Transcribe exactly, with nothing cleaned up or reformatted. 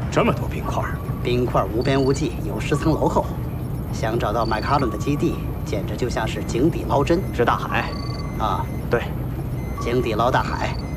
这么多冰块， 冰块无边无际，有十层楼厚。想找到麦卡伦的基地，简直就像是井底捞针。 是大海。 啊， 对， 井底捞大海。